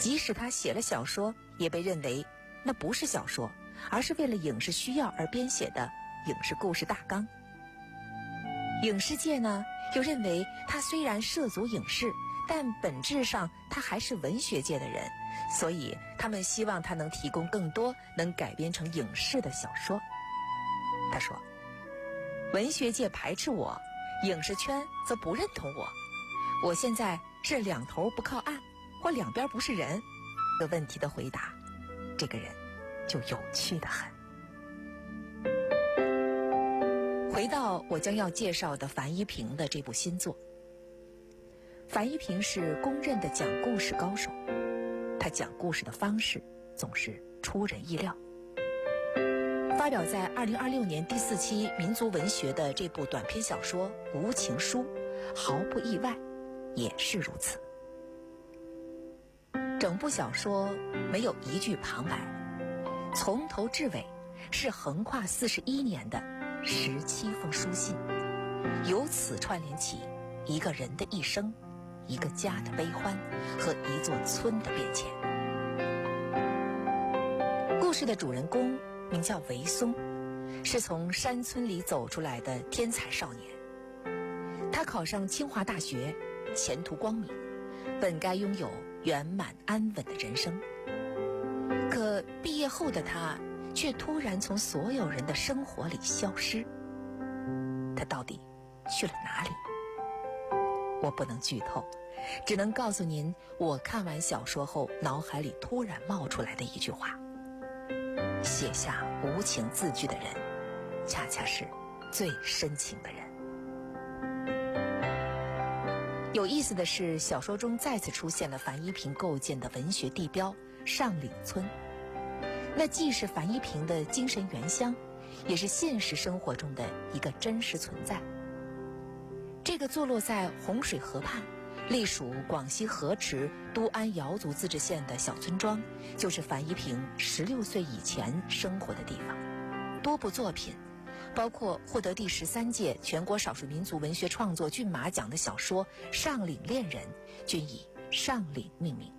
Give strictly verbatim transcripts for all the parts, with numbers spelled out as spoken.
即使他写了小说，也被认为那不是小说，而是为了影视需要而编写的影视故事大纲。影视界呢，又认为他虽然涉足影视，但本质上他还是文学界的人，所以他们希望他能提供更多能改编成影视的小说。他说，文学界排斥我，影视圈则不认同我，我现在是两头不靠岸，或两边不是人。这个问题的回答，这个人就有趣得很。回到我将要介绍的樊一萍的这部新作。樊一萍是公认的讲故事高手，他讲故事的方式总是出人意料。发表在二零二六年第四期民族文学的这部短篇小说《无情书》，毫不意外，也是如此。整部小说没有一句旁白，从头至尾是横跨四十一年的十七封书信，由此串联起一个人的一生，一个家的悲欢和一座村的变迁。故事的主人公名叫韦松，是从山村里走出来的天才少年。他考上清华大学，前途光明，本该拥有圆满安稳的人生。可毕业后的他却突然从所有人的生活里消失。他到底去了哪里？我不能剧透，只能告诉您，我看完小说后脑海里突然冒出来的一句话：写下无情字句的人，恰恰是最深情的人。有意思的是，小说中再次出现了樊一萍构建的文学地标上岭村，那既是樊一萍的精神原乡，也是现实生活中的一个真实存在。这个坐落在洪水河畔，隶属广西河池都安瑶族自治县的小村庄，就是樊一萍十六岁以前生活的地方。多部作品，包括获得第十三届全国少数民族文学创作骏马奖的小说《上岭恋人》，均以上岭命名。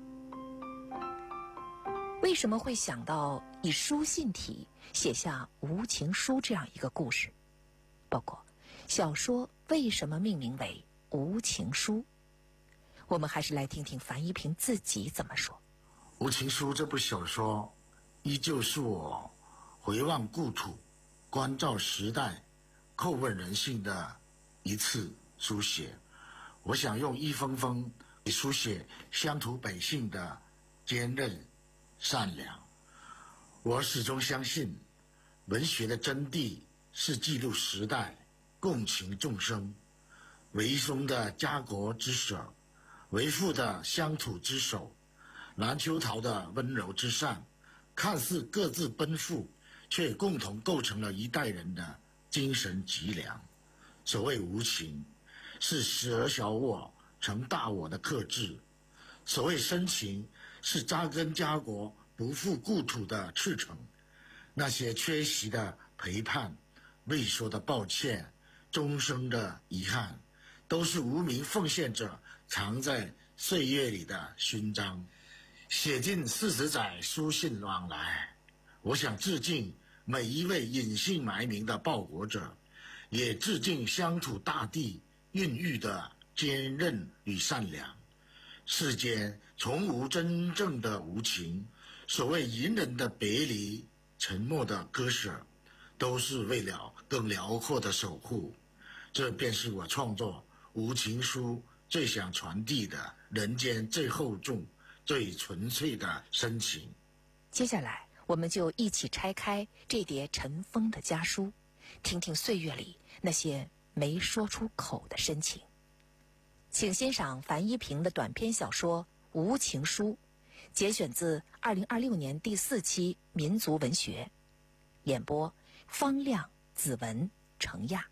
为什么会想到以书信体写下《无情书》这样一个故事？包括小说为什么命名为《无情书》？我们还是来听听樊一萍自己怎么说。 《无情书》这部小说，依旧是我回望故土、关照时代、叩问人性的一次书写。我想用一封封书写乡土百姓的坚韧善良。我始终相信，文学的真谛是记录时代、共情众生。韦松的家国之舍，韦父的乡土之守，蓝秋桃的温柔之善，看似各自奔赴，却共同构成了一代人的精神脊梁。所谓无情，是舍小我成大我的克制；所谓深情，是扎根家国不负故土的赤诚。那些缺席的陪伴，未说的抱歉，终生的遗憾，都是无名奉献者藏在岁月里的勋章。写尽四十载书信往来，我想致敬每一位隐姓埋名的报国者，也致敬乡土大地孕育的坚韧与善良。世间从无真正的无情，所谓隐忍的别离，沉默的割舍，都是为了更辽阔的守护。这便是我创作《无情书》最想传递的人间最厚重、最纯粹的深情。 接下来我们就一起拆开这叠尘封的家书，听听岁月里那些没说出口的深情。请欣赏樊一萍的短篇小说《无情书》，节选自二零二六年第四期民族文学，演播方亮、子文、程亚。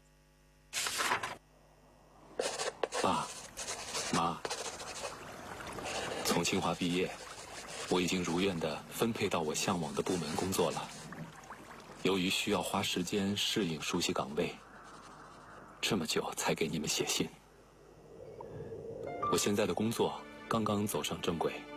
爸妈，从清华毕业，我已经如愿地分配到我向往的部门工作了。由于需要花时间适应熟悉岗位，这么久才给你们写信。我现在的工作刚刚走上正轨，